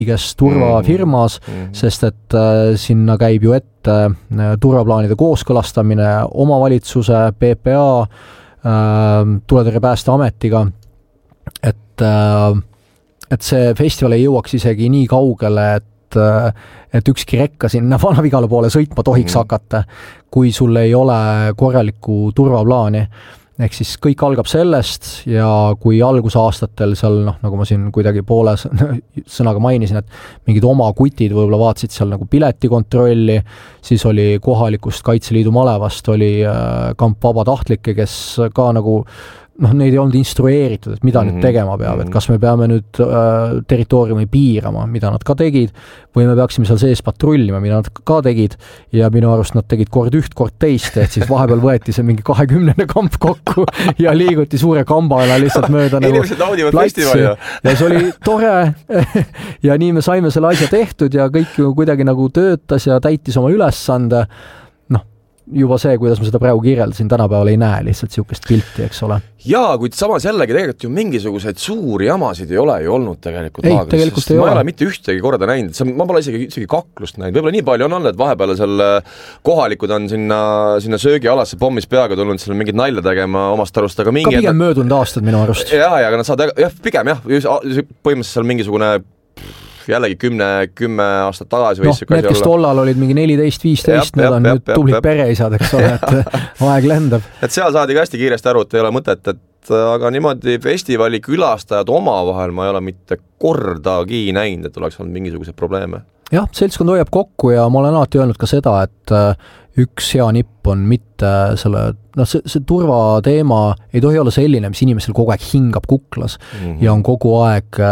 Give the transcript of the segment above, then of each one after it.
turvafirmas, sest et sinna käib ju ette turvaplaanide kooskõlastamine omavalitsuse, PPA, Tuletõrjepäästeametiga, et see festival ei jõuaks isegi nii kaugele, et ükski rekka sinna Vana-Vigala poole sõitma tohiks hakata, kui sul ei ole korralikku turvaplaani. Ehk siis kõik algab sellest ja kui algusaastatel seal, nagu ma siin kuidagi poole sõnaga mainisin, et mingid oma kutid võib-olla vaatasid seal nagu piletikontrolli, siis oli kohalikust Kaitseliidu malevast oli kamp vabatahtlikke, kes ka nagu neid ei olnud instrueeritud, et mida nüüd tegema peab, et kas me peame nüüd territooriumi piirama, mida nad ka tegid, või me peaksime seal sees patrullima, mida nad ka tegid, ja minu arust nad tegid kord üht, kord teist, et siis vahepeal võeti see mingi 20 kamp kokku ja liiguti suure kambala lihtsalt mööda nagu platsi. Ja see oli tore ja nii me saime selle asja tehtud ja kõik kuidagi nagu töötas ja täitis oma ülesande. Juba see, kuidas ma seda praegu kirjeldasin, tänapäeval ei näe lihtsalt siukest pilti, eks ole. Jaa, kuid samas jällegi tegelikult ju mingisuguseid suuri jamasid ei ole ju olnud tegelikult ei, laagris. Tegelikult ei ma ole. Ei ole mitte ühtegi korda näinud. Ma pole isegi kaklust näinud. Võib-olla nii palju on olnud, et vahepeal seal kohalikud on sinna söögialasse pommis peaga tulnud seal mingid nalja tegema omast arust, aga mingi... Ka pigem möödunud aastad minu arust. Jaa, aga nad saavad... pigem jah, põhimõtteliselt seal mingisugune... jällegi 10 aastat tagasi võis need, kes tollal olid mingi 14-15, need on nüüd tublid pereisad, eks ole, et aeg lendab. Et seal saadi ka hästi kiiresti aru, et ei ole mõtet, aga niimoodi festivali külastajad omavahel ma ei ole mitte kordagi näinud, et oleks olnud mingisuguseid probleeme. Jah, seltskond hoiab kokku ja ma olen alati öelnud ka seda, et üks hea nipp on mitte selle, see turvateema ei tohi olla selline, mis inimesel kogu aeg hingab kuklas ja on kogu aeg...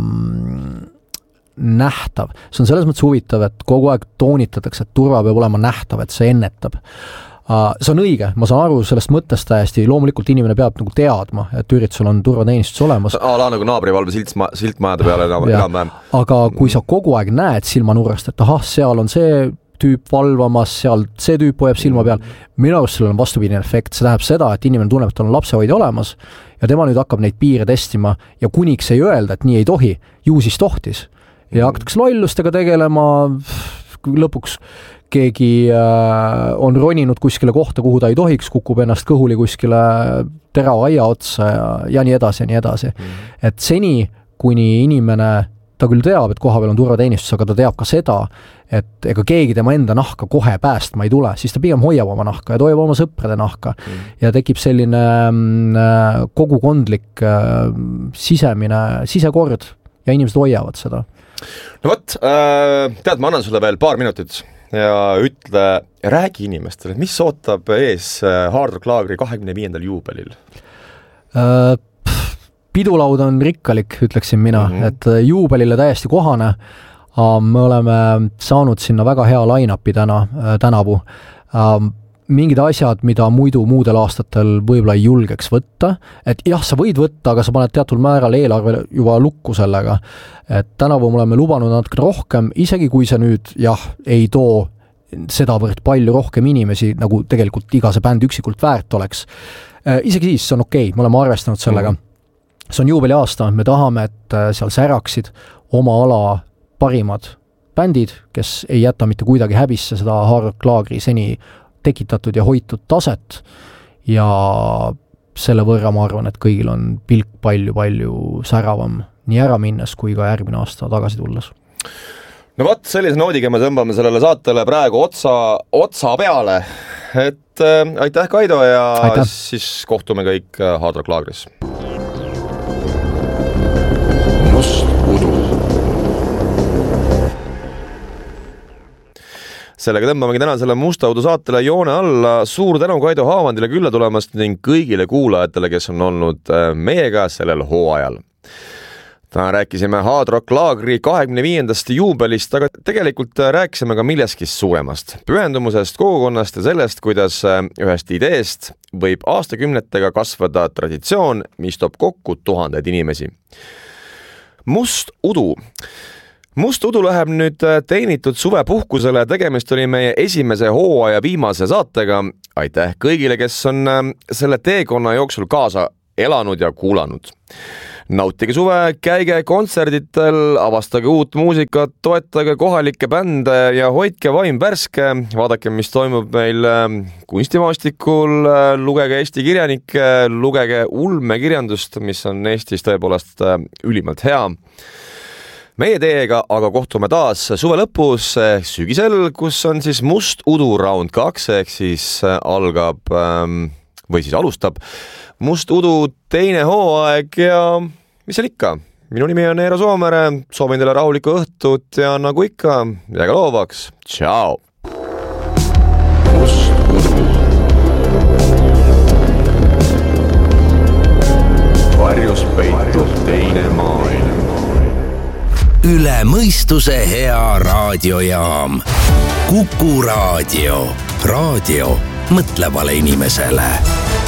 nähtav. See on selles mõttes huvitav, et kogu aeg toonitatakse, et turva peab olema nähtav, et see ennetab. See on õige, ma saan aru sellest mõttest täiesti, loomulikult inimene peab nagu teadma, et üritusel on turvateenistus olemas. Nagu naabrivalve siltmajade peale enam-vähem. Aga kui sa kogu aeg näed silmanurrast, et seal on see tüüp valvamas, seal see tüüp hoiab silma peal, minu arust sellel on vastupidine efekt. See tähendab seda, et inimene tunneb, et tal on lapsehoidja olemas ja tema nüüd hakkab neid piire testima ja kuniks ei öelda, et nii ei tohi, ju siis tohtis. Ja hakatakse lollustega tegelema, lõpuks keegi on roninud kuskile kohta, kuhu ta ei tohiks, kukub ennast kõhuli kuskile terava aia otsa ja nii edasi ja nii edasi. Et seni, kuni inimene, ta küll teab, et koha peal on turvateenistus, aga ta teab ka seda, et ega keegi tema enda nahka kohe päästma ei tule, siis ta pigem hoiab oma nahka ja toiab oma sõprade nahka ja tekib selline kogukondlik sisekord ja inimesed hoiavad seda. No võt, tead, ma annan sulle veel paar minutit ja ütle, räägi inimestele, mis ootab ees Hard Rock Laagri 25. juubelil? Pidulaud on rikkalik, ütleksin mina, et juubelile täiesti kohane. Me oleme saanud sinna väga hea line-upi tänavu. Mingid asjad, mida muidu muudel aastatel võib-olla ei julgeks võtta, et jah, sa võid võtta, aga sa paned teatud määral eelarve juba lukku sellega, et tänavu me oleme lubanud natuke rohkem, isegi kui see nüüd ei too sedavõrd palju rohkem inimesi, nagu tegelikult iga see bänd üksikult väärt oleks. Isegi siis see on okei, me oleme arvestanud sellega. See on juubeli aasta, me tahame, et seal säraksid oma ala parimad bändid, kes ei jäta mitte kuidagi häbisse seda Hard Rock Laagri seni tekitatud ja hoitud taset ja selle võrra ma arvan, et kõigil on pilk palju säravam nii ära minnes kui ka järgmine aasta tagasi tulles. No võt, sellise noodiga me tõmbame sellele saatele praegu otsa peale, et aitäh Kaido ja aitäh. Siis kohtume kõik Hard Rock Laagris. Sellega tõmbamegi tänasele Musta Udu saatele joone alla. Suur tänu Kaido Haavandile külla tulemast ning kõigile kuulajatele, kes on olnud meiega sellel hooajal. Täna rääkisime Hard Rock Laagri 25. juubelist, aga tegelikult rääkisime ka milleski suuremast. Pühendumusest, kogukonnast ja sellest, kuidas ühest ideest võib aastakümnetega kasvada traditsioon, mis toob kokku tuhandeid inimesi. Must Udu läheb nüüd teenitud suvepuhkusele, tegemist oli meie esimese hooaja viimase saatega. Aitäh kõigile, kes on selle teekonna jooksul kaasa elanud ja kuulanud. nautige suve, käige kontserditel, avastage uut muusikat, toetage kohalikke bände ja hoidke vaim värske. Vaadake, mis toimub meil kunstimaastikul, lugege Eesti kirjanikke, lugege ulmekirjandust, mis on Eestis tõepoolest ülimalt hea. Meie teiega aga kohtume taas suve lõpus, sügisel, kus on siis Must Udu round 2, ehk siis algab või siis alustab Must Udu teine hooaeg ja mis seal ikka. Minu nimi on Eero Soomere, soovin teile rahulikku õhtut ja nagu ikka, jääge loovaks. Tšau! Must Udu. Varjus peitub teine maailm. Üle mõistuse hea raadiojaam. Kuku Raadio. Raadio mõtlevale inimesele.